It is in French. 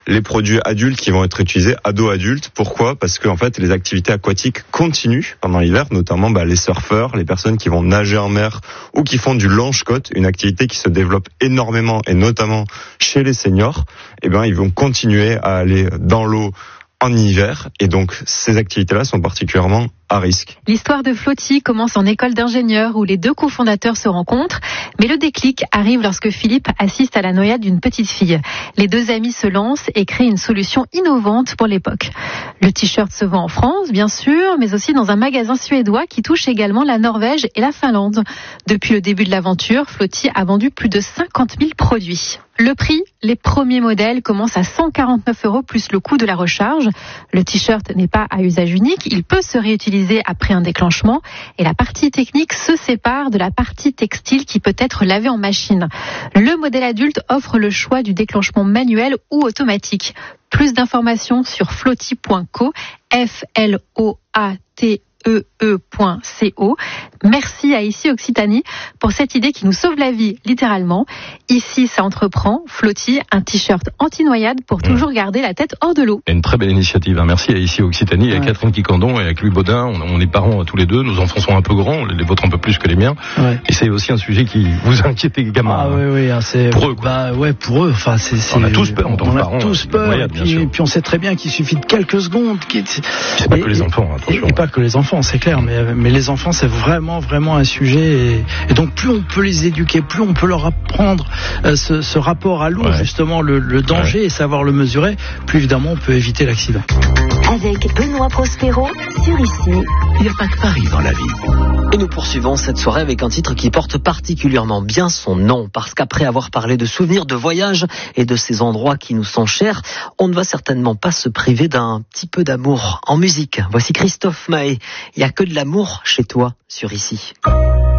les produits adultes qui vont être utilisés, ados-adultes. Pourquoi ? Parce que en fait, les activités aquatiques continuent pendant l'hiver, notamment les surfeurs, les personnes qui vont nager en mer ou qui font du lange-côte, une activité qui se développe énormément et notamment chez les seniors. Ils vont continuer à aller dans l'eau en hiver, et donc ces activités-là sont particulièrement à risque. L'histoire de Flotti commence en école d'ingénieur où les deux cofondateurs se rencontrent, mais le déclic arrive lorsque Philippe assiste à la noyade d'une petite fille. Les deux amis se lancent et créent une solution innovante pour l'époque. Le t-shirt se vend en France, bien sûr, mais aussi dans un magasin suédois qui touche également la Norvège et la Finlande. Depuis le début de l'aventure, Flotti a vendu plus de 50 000 produits. Le prix, les premiers modèles commencent à 149 € plus le coût de la recharge. Le t-shirt n'est pas à usage unique, il peut se réutiliser après un déclenchement et la partie technique se sépare de la partie textile qui peut être lavée en machine. Le modèle adulte offre le choix du déclenchement manuel ou automatique. Plus d'informations sur flotti.co, FLOATEE.co. Merci à Ici Occitanie pour cette idée qui nous sauve la vie, littéralement. Ici, ça entreprend. Flotti, un t-shirt anti-noyade pour toujours garder la tête hors de l'eau. Une très belle initiative. Merci à Ici Occitanie, à Catherine Quicandon et avec Louis Baudin. On est parents tous les deux. Nos enfants sont un peu grands, les vôtres un peu plus que les miens. Ouais. Et c'est aussi un sujet qui vous inquiète les gamins. C'est pour eux. Pour eux. Enfin, on a tous peur en tant que parents. On a tous peur. Et puis on sait très bien qu'il suffit de quelques secondes. C'est pas que les enfants, attention. Et pas que les enfants, c'est clair. Mais les enfants, c'est vraiment un sujet. Et donc, plus on peut les éduquer, plus on peut leur apprendre ce rapport à l'eau, justement, le danger et savoir le mesurer, plus évidemment on peut éviter l'accident. Avec Benoît Prospero sur Ici. Il n'y a pas que Paris dans la vie. Et nous poursuivons cette soirée avec un titre qui porte particulièrement bien son nom, parce qu'après avoir parlé de souvenirs, de voyages et de ces endroits qui nous sont chers, on ne va certainement pas se priver d'un petit peu d'amour en musique. Voici Christophe Mahé. Il n'y a que de l'amour chez toi sur Ici.